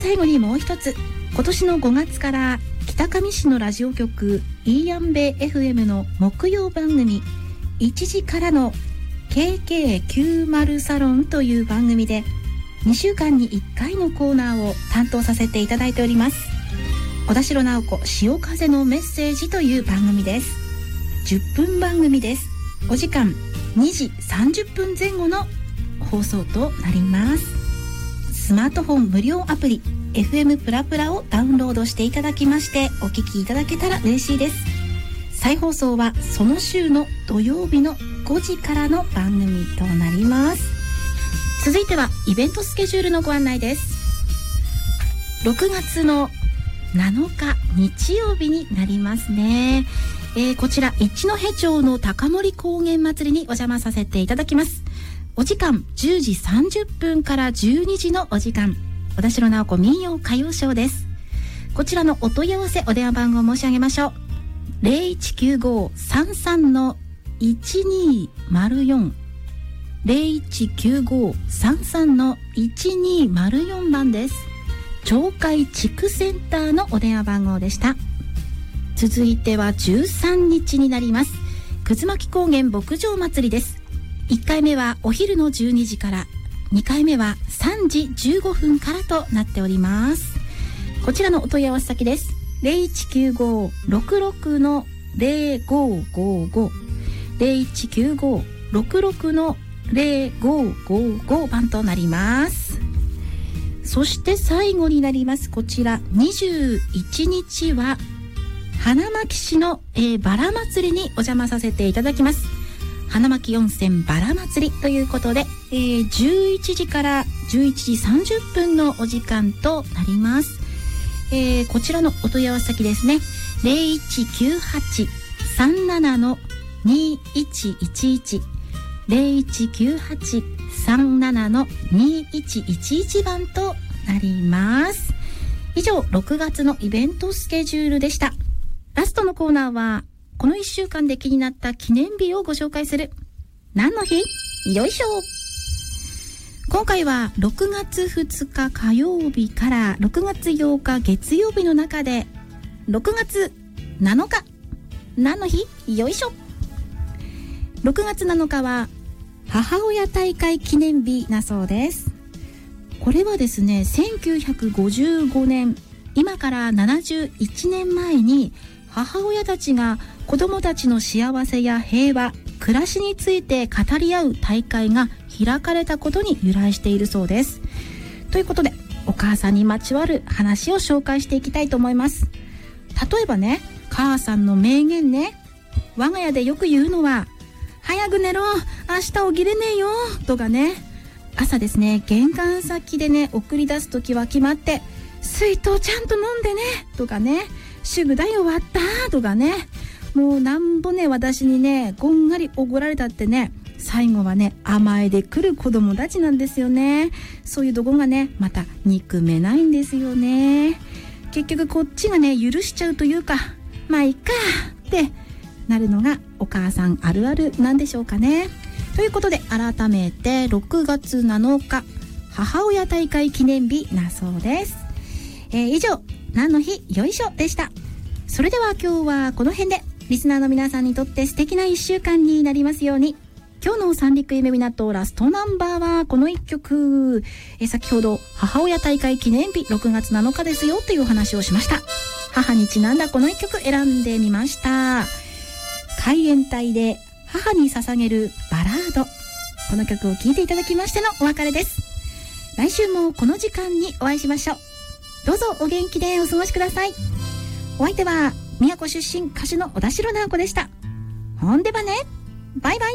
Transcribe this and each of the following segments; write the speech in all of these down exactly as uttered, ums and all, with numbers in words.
最後にもう一つ、今年のごがつから北上市のラジオ局イーヤンベイ エフエム の木曜番組いちじからの ケーケーきゅうじゅう サロンという番組でにしゅうかんにいっかいのコーナーを担当させていただいております。小田代直子潮風のメッセージという番組です。じゅっぷん番組です。お時間にじさんじゅっぷんぜん後の放送となります。スマートフォン無料アプリ エフエム プラプラをダウンロードしていただきましてお聞きいただけたら嬉しいです。再放送はその週の土曜日のごじからの番組となります。続いてはイベントスケジュールのご案内です。ろくがつのなのか日曜日になりますね。えー、こちら一戸町の高森高原祭りにお邪魔させていただきます。お時間じゅうじさんじゅっぷんからじゅうにじのお時間、小田代直子民謡歌謡ショーです。こちらのお問い合わせお電話番号申し上げましょう。 ゼロいちきゅうご さんさん いちにーまるよん ゼロいちきゅうご さんさん いちにーまるよん 番です。町会地区センターのお電話番号でした。続いてはじゅうさんにちになります。くずまき高原牧場祭りです。いっかいめはお昼のじゅうにじから、にかいめはさんじじゅうごふんからとなっております。こちらのお問い合わせ先です。ゼロいちきゅうご ろくろく ゼロごごご ゼロいちきゅうご ろくろく ゼロごごご 番となります。そして最後になります。こちらにじゅういちにちは花巻市の、えー、バラ祭りにお邪魔させていただきます。花巻温泉バラ祭りということで、えー、じゅういちじからじゅういちじさんじゅっぷんのお時間となります。えー、こちらのお問い合わせ先ですね。ゼロいちきゅうはち さんなな にいちいちいち ゼロいちきゅうはち さんなな にいちいちいち 番となります。以上、ろくがつのイベントスケジュールでした。ラストのコーナーはこのいっしゅうかんで気になった記念日をご紹介する何の日？よいしょ。今回はろくがつふつか火曜日からろくがつようか月曜日の中でろくがつなのか何の日？よいしょ。ろくがつなのかは母親大会記念日だそうです。これはですね、せんきゅうひゃくごじゅうごねん、今からななじゅういちねんまえに母親たちが子どもたちの幸せや平和、暮らしについて語り合う大会が開かれたことに由来しているそうです。ということで、お母さんにまつわる話を紹介していきたいと思います。例えばね、母さんの名言ね、我が家でよく言うのは、早く寝ろ、明日起きれねえよとかね、朝ですね、玄関先でね送り出すときは決まって、水筒ちゃんと飲んでねとかね、宿題終わったとかね、もうなんぼね私にねこんがりおごられたってね、最後はね甘えでくる子供たちなんですよね。そういうとこがねまた憎めないんですよね。結局こっちがね許しちゃうというか、まあいっかってなるのがお母さんあるあるなんでしょうかね。ということで改めてろくがつなのか母親大会記念日だそうです。えー、以上、何の日よいしょでした。それでは今日はこの辺で、リスナーの皆さんにとって素敵ないっしゅうかんになりますように。今日の三陸夢港ラストナンバーはこのいっきょく。えー、先ほど母親大会記念日ろくがつなのかですよという話をしました。母にちなんだこのいっきょく選んでみました。海援隊で母に捧げるバラード。この曲を聴いていただきましてのお別れです。来週もこの時間にお会いしましょう。どうぞお元気でお過ごしください。お相手は宮古出身歌手の小田代直子でした。ほんではね、バイバイ。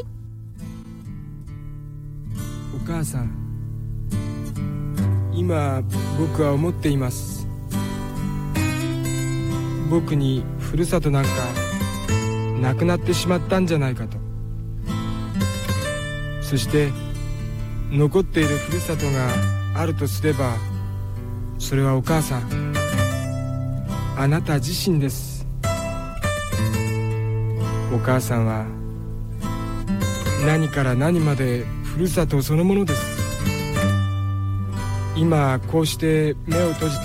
お母さん、今僕は思っています。僕にふるさとなんかなくなってしまったんじゃないかと。そして残っているふるさとがあるとすれば、それはお母さん、あなた自身です。お母さんは何から何までふるさとそのものです。 今こうして目を閉じて